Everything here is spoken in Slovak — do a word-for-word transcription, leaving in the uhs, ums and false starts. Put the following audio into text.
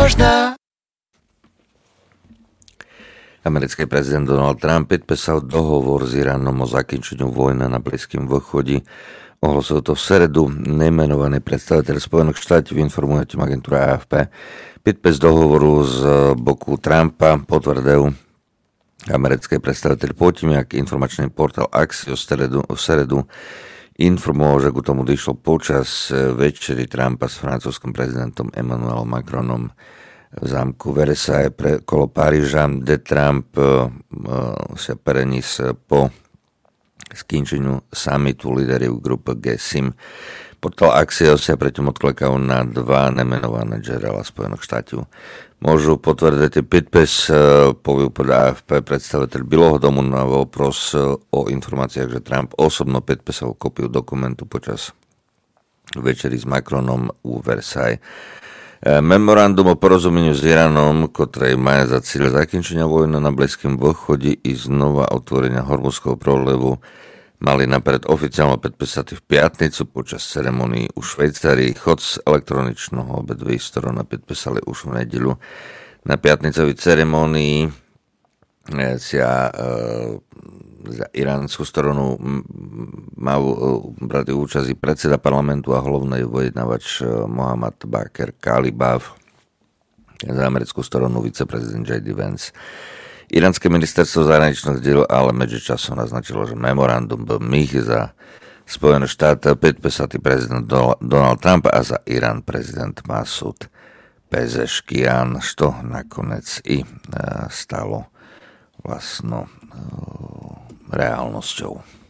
možná. Americký prezident Donald Trump podpísal dohovor s Iránom o zakončení vojny na Blízkym východe. Ohlasil to v seredu nejmenovaný predstaviteľ Spojených štátov, informuje tým agentúra á ef pé. Podpis dohovoru z boku Trumpa potvrdil americký predstaviteľ Putin, jak informačný portál Axios v seredu, v seredu informoval, že k tomu došlo počas večery Trumpa s francúzským prezidentom Emmanuelom Macronom v zámku Versailles pre, kolo Paríža, kde Trump uh, sa prenis po skončeniu summitu líderov grupy G sedem. Portál Axios sa predtým odklekal na dva nemenované generála Spojených štátov. Môžu potvrdiť podpis, povie podľa á ef pé predstaviteľ Bieleho domu na vopros o informáciách, že Trump osobno podpísal kopiu dokumentu počas večery s Macronom u Versailles. Memorandum o porozumeniu s Iránom, ktoré má za cieľ zakončenia vojny na Blízkym východe i znova otvorenia Hormuzského průlivu, mali napred oficiálne podpísať v piatnicu počas ceremonii u Švejcarii. Chod z elektroničného obedví strany podpísali už v nedeľu. Na piatnicovej ceremonii sa e, za iránsku stranu mal brať účasť predseda parlamentu a hlavný vyjednávač Mohammad Bakr Kalibaf, za americkú stranu viceprezident J D Vance. Iránske ministerstvo zahraničných diel ale medzičasom naznačilo, že memorandum byl mých za Spojené štáty podpísatý prezident Donald Trump a za Irán prezident Masud Pezeškian, što nakonec i stalo vlastno reálnosťou.